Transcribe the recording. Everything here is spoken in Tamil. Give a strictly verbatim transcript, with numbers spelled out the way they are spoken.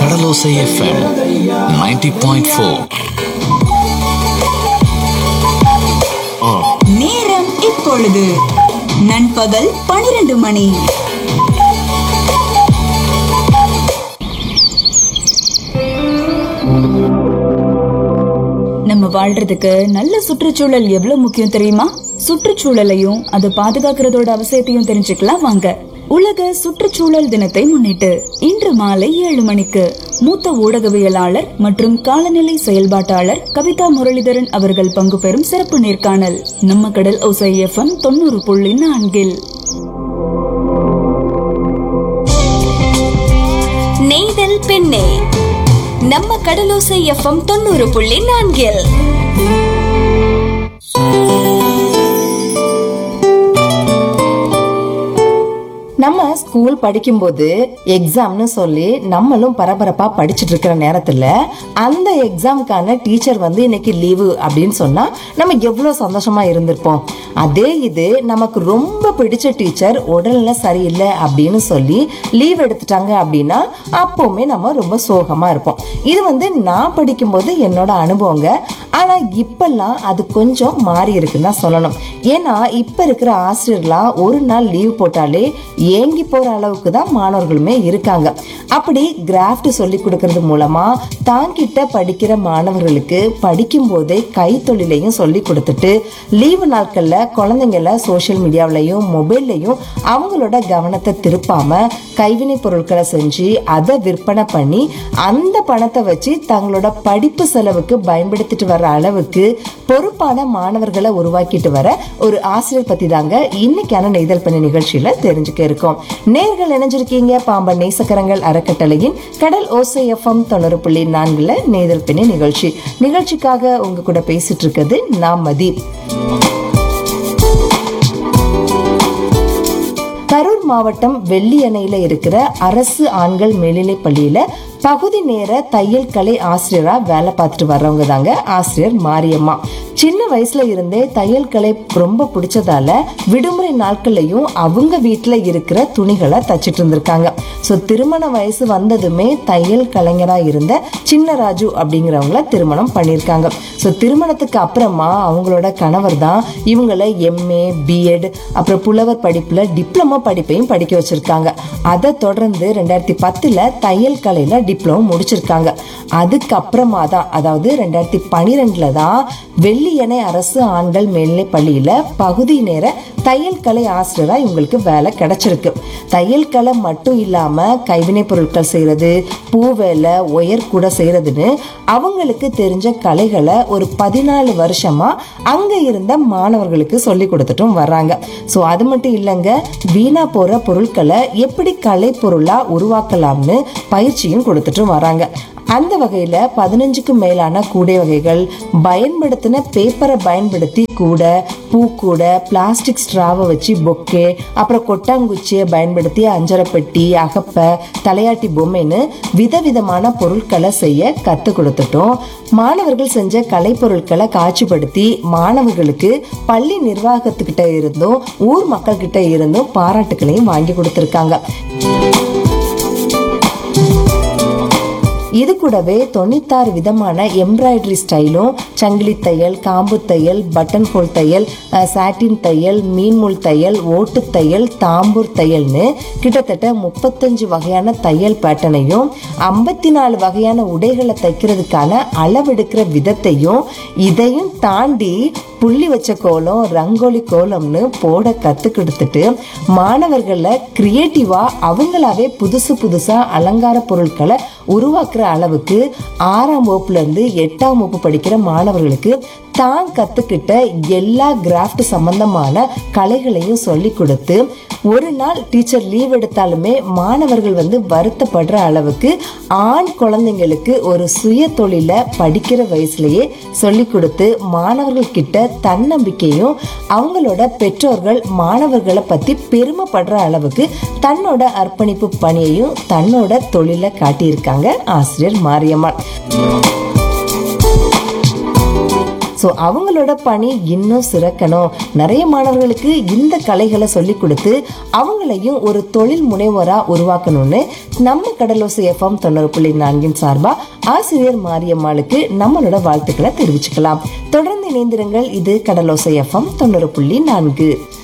கடலோசை எஃப்எம் நைன்டி பாயிண்ட் ஃபோர். நேரம் இப்பொழுது நண்பகல் பனிரெண்டு மணி. நம்ம வாழ்றதுக்கு நல்ல சுற்றுச்சூழல் எவ்வளவு முக்கியம் தெரியுமா? சுற்றுச்சூழலையும் அதை பாதுகாக்கிறதோட அவசியத்தையும் தெரிஞ்சுக்கலாம் வாங்க. உலக சுற்றுச்சூழல் தினத்தை முன்னிட்டு இன்று மாலை ஏழு மணிக்கு மூத்த ஊடகவியலாளர் மற்றும் காலநிலை செயல்பாட்டாளர் கவிதா முரளிதரன் அவர்கள் பங்கு பெறும் சிறப்பு நேர்காணல் நம்ம கடல் ஓசை எஃப்எம் தொண்ணூறு புள்ளி நான்கில். நெய்தல் பெண்ணே நம்ம கடலோசை எஃப்எம் தொண்ணூறு புள்ளி நான்கில். நம்ம ஸ்கூல் படிக்கும்போது எக்ஸாம்னு சொல்லி நம்மளும் பரபரப்பா படிச்சுட்டு இருக்கிற நேரத்துல அந்த எக்ஸாமுக்கான டீச்சர் வந்து இன்னைக்கு லீவு அப்படின்னு சொன்னா நம்ம எவ்வளவு சந்தோஷமா இருந்திருப்போம். அதே இது நமக்கு ரொம்ப பிடிச்ச டீச்சர் உடல்நிலை சரியில்லை அப்படின்னு சொல்லி லீவ் எடுத்துட்டாங்க அப்படின்னா அப்பவுமே நம்ம ரொம்ப சோகமா இருப்போம். இது வந்து நான் படிக்கும்போது என்னோட அனுபவங்க. ஆனா இப்பெல்லாம் அது கொஞ்சம் மாறி இருக்குன்னு தான் சொல்லணும். ஏன்னா இப்ப இருக்கிற ஆசிரியர்களாம் ஒரு நாள் லீவ் போட்டாலே ஏங்கி போற அளவுக்கு தான் மாணவர்களுமே இருக்காங்க. அப்படி கிராஃப்ட் சொல்லி கொடுக்கறது மூலமா தாங்கிட்ட படிக்கிற மாணவர்களுக்கு படிக்கும் போதே கைத்தொழிலையும் சொல்லி கொடுத்துட்டு லீவு நாட்கள்ல குழந்தைங்கள சோசியல் மீடியாவிலையும் மொபைல்லையும் அவங்களோட கவனத்தை திருப்பாம கைவினை பொருட்களை செஞ்சு அதை விற்பனை பண்ணி அந்த பணத்தை வச்சு தங்களோட படிப்பு செலவுக்கு பயன்படுத்திட்டு வர்ற அளவுக்கு பொறுப்பான மாணவர்களை உருவாக்கிட்டு வர ஒரு ஆசிரியர் பத்தி தாங்க இன்னைக்கான நெய்தல் பெண்ணை நிகழ்ச்சியில தெரிஞ்சுக்க இருக்கோம். நேர்கள் இணைஞ்சிருக்கீங்க பாம்பன் நேசக்கரங்கள் அறக்கட்டளையின் கடல் ஓசை எஃப்எம் தொண்ணூறு புள்ளி நான்குல நெய்தல் பெண்ணை நிகழ்ச்சி. நிகழ்ச்சிக்காக உங்க கூட பேசிட்டு இருக்கிறது நான் மதி. கரூர் மாவட்டம் வெள்ளியணையில இருக்கிற அரசு ஆண்கள் மேல்நிலை பள்ளியில பகுதி நேர தையல் கலை ஆசிரியரா வேலை பார்த்துட்டு வர்றவங்க தாங்க ஆசிரியர் மாரியம்மா. சின்ன வயசுல இருந்தே தையல் கலை ரொம்ப பிடிச்சதால விடுமுறை நாட்கள்லயும் அவங்க வீட்டுல இருக்கிற துணிகளை தச்சிட்டு இருந்திருக்காங்க. சோ திருமண வயசு வந்ததுமே தையல் கலைஞரா இருந்த சின்னராஜு அப்படிங்கிறவங்கள திருமணம் பண்ணிருக்காங்க. சோ திருமணத்துக்கு அப்புறமா அவங்களோட கணவர் தான் இவங்களை எம்ஏ பிஎட் அப்புறம் புலவர் படிப்புல டிப்ளமோ படிப்பையும் படிக்க வச்சிருக்காங்க. அதை தொடர்ந்து ரெண்டாயிரத்தி பத்துல தையல் கலையில டிப்ளமோ முடிச்சிருக்காங்க. அதுக்கப்புறமா தான் அதாவது ரெண்டாயிரத்தி பனிரெண்டுல தான் வெள்ளியணை அரசு ஆண்கள் மேல்நிலை பள்ளியில பகுதி நேர தையல் கலை ஆசிரியரா இவங்களுக்கு வேலை கிடைச்சிருக்கு. தையல் கலை மட்டும் இல்லாம கைவினை பொருட்கள் செய்யறது, பூ வேலை, ஒயர் கூட செய்யறதுன்னு அவங்களுக்கு தெரிஞ்ச கலைகளை ஒரு பதினாலு வருஷமா அங்க இருந்த மாணவர்களுக்கு சொல்லி கொடுத்துட்டும் வர்றாங்க. சோ அது மட்டும் இல்லைங்க, வீணா போற பொருட்களை எப்படி கலை பொருளா உருவாக்கலாம்னு பயிற்சியும் கொடுத்துட்டும் வராங்க. அந்த வகையில பதினஞ்சுக்கும் மேலான கூடை வகைகள், பயன்படுத்தின பேப்பரை பயன்படுத்தி கூட, பூக்கூட, பிளாஸ்டிக் ஸ்ட்ராவை வச்சு பொக்கே, அப்புறம் கொட்டாங்குச்சியை பயன்படுத்தி அஞ்சரை பெட்டி, அகப்பை, தலையாட்டி பொம்மைன்னு விதவிதமான பொருட்களை செய்ய கத்து கொடுத்துட்டோம். மாணவர்கள் செஞ்ச கலை பொருட்களை காட்சிப்படுத்தி மாணவர்களுக்கு பள்ளி நிர்வாகத்துக்கிட்ட இருந்தும் ஊர் மக்கள் கிட்ட இருந்தும் பாராட்டுகளையும் வாங்கி கொடுத்திருக்காங்க. இது கூடவே தொண்ணூத்தாறு விதமான எம்ப்ராய்டரி ஸ்டைலும், சங்கிலி தையல், காம்பு தையல், பட்டன் ஹோல் தையல், சாட்டின் தையல், மீன்முள் தையல், ஓட்டு தையல், தாம்பூர் தையல்னு கிட்டத்தட்ட முப்பத்தஞ்சு வகையான தையல் பேட்டர்னையும் ஐம்பத்தி நாலு வகையான உடைகளை தைக்கிறதுக்கான அளவெடுக்கிற விதத்தையும் இதையும் தாண்டி புள்ளி வச்ச கோலம், ரங்கோலி கோலம்னு போட கத்து கொடுத்துட்டு மாணவர்களை கிரியேட்டிவா அவங்களாவே புதுசு புதுசா அலங்கார பொருட்களை உருவாக்குற அளவுக்கு ஆறாம் வகுப்புல இருந்து எட்டாம் வகுப்பு படிக்கிற மாணவர்களுக்கு தான் கத்துக்கிட்ட எல்லா கிராஃப்ட் சம்பந்தமான கலைகளையும் சொல்லி கொடுத்து ஒரு நாள் டீச்சர் லீவ் எடுத்தாலுமே மாணவர்கள் வந்து வருத்தப்படுற அளவுக்கு ஆண் குழந்தைங்களுக்கு ஒரு சுய தொழில படிக்கிற வயசுலயே சொல்லி கொடுத்து மாணவர்கள் கிட்ட தன்னம்பிக்கையும் அவங்களோட பெற்றோர்கள் மாணவர்களை பத்தி பெருமைப்படுற அளவுக்கு தன்னோட அர்ப்பணிப்பு பணியையும் தன்னோட தொழில காட்டியிருக்காங்க ஆசிரியர் மாரியம்மாள். சோ அவங்களோட பணி இன்னும் சிறக்கணும், நிறைய மாணவர்களுக்கு இந்த கலைகளை சொல்லி கொடுத்து அவங்களையும் ஒரு தொழில் முனைவோரா உருவாக்கணும்னு நம்ம கடலோசை எஃப்எம் தொண்ணூறு புள்ளி நான்கின் சார்பா ஆசிரியர் மாரியம்மாளுக்கு நம்மளோட வாழ்த்துக்களை தெரிவிச்சுக்கலாம். தொடர்ந்து இணைந்திருங்கள். இது கடலோசை எஃப்எம் தொண்ணூறு புள்ளி நான்கு.